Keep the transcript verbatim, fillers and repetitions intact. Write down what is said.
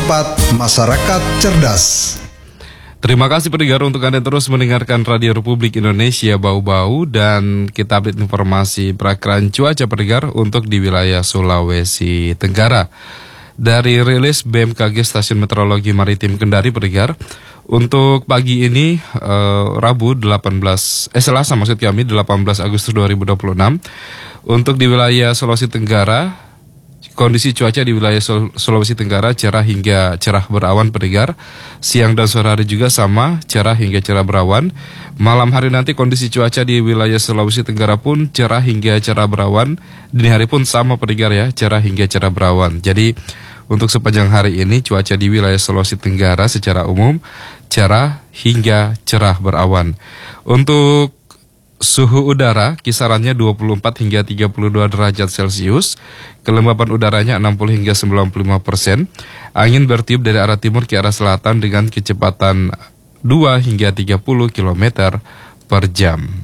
tepat, masyarakat cerdas. Terima kasih pendengar untuk Anda terus mendengarkan Radio Republik Indonesia Bau-Bau, dan kita update informasi perakiraan cuaca pendengar untuk di wilayah Sulawesi Tenggara. Dari rilis B M K G Stasiun Meteorologi Maritim Kendari pendengar, untuk pagi ini eh, Rabu delapan belas eh Selasa maksud kami delapan belas Agustus dua ribu dua puluh enam, untuk di wilayah Sulawesi Tenggara kondisi cuaca di wilayah Sulawesi Tenggara cerah hingga cerah berawan pendengar. Siang dan sore hari juga sama, cerah hingga cerah berawan. Malam hari nanti kondisi cuaca di wilayah Sulawesi Tenggara pun cerah hingga cerah berawan. Dini hari pun sama pendengar ya, cerah hingga cerah berawan. Jadi untuk sepanjang hari ini cuaca di wilayah Sulawesi Tenggara secara umum cerah hingga cerah berawan. Untuk suhu udara kisarannya dua puluh empat hingga tiga puluh dua derajat Celcius. Kelembapan udaranya enam puluh hingga sembilan puluh lima persen. Angin bertiup dari arah timur ke arah selatan dengan kecepatan dua hingga tiga puluh kilometer per jam.